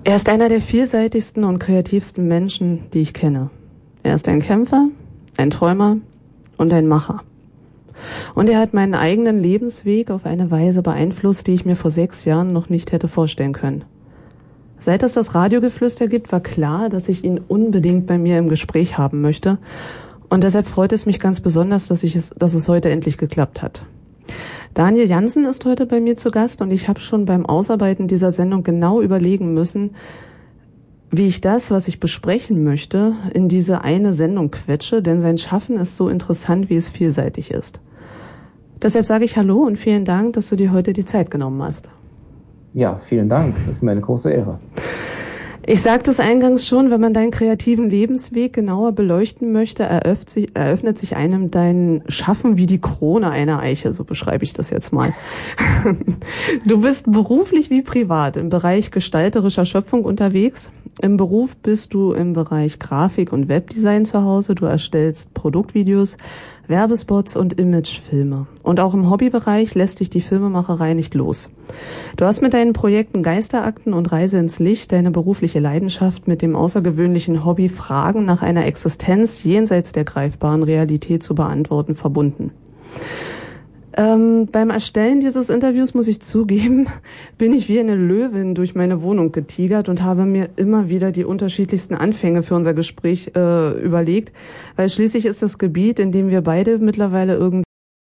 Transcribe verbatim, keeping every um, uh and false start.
Er ist einer der vielseitigsten und kreativsten Menschen, die ich kenne. Er ist ein Kämpfer, ein Träumer und ein Macher. Und er hat meinen eigenen Lebensweg auf eine Weise beeinflusst, die ich mir vor sechs Jahren noch nicht hätte vorstellen können. Seit es das Radiogeflüster gibt, war klar, dass ich ihn unbedingt bei mir im Gespräch haben möchte. Und deshalb freut es mich ganz besonders, dass, ich es, dass es heute endlich geklappt hat. Daniel Jansen ist heute bei mir zu Gast und ich habe schon beim Ausarbeiten dieser Sendung genau überlegen müssen, wie ich das, was ich besprechen möchte, in diese eine Sendung quetsche, denn sein Schaffen ist so interessant, wie es vielseitig ist. Deshalb sage ich Hallo und vielen Dank, dass du dir heute die Zeit genommen hast. Ja, vielen Dank. Das ist mir eine große Ehre. Ich sagte es eingangs schon, wenn man deinen kreativen Lebensweg genauer beleuchten möchte, eröffnet sich, eröffnet sich einem dein Schaffen wie die Krone einer Eiche, so beschreibe ich das jetzt mal. Du bist beruflich wie privat im Bereich gestalterischer Schöpfung unterwegs. Im Beruf bist du im Bereich Grafik und Webdesign zu Hause. Du erstellst Produktvideos, Werbespots und Imagefilme. Und auch im Hobbybereich lässt dich die Filmemacherei nicht los. Du hast mit deinen Projekten Geisterakten und Reise ins Licht deine berufliche Leidenschaft mit dem außergewöhnlichen Hobby, Fragen nach einer Existenz jenseits der greifbaren Realität zu beantworten, verbunden. Ähm, beim Erstellen dieses Interviews, muss ich zugeben, bin ich wie eine Löwin durch meine Wohnung getigert und habe mir immer wieder die unterschiedlichsten Anfänge für unser Gespräch äh, überlegt, weil schließlich ist das Gebiet, in dem wir beide mittlerweile irgendwie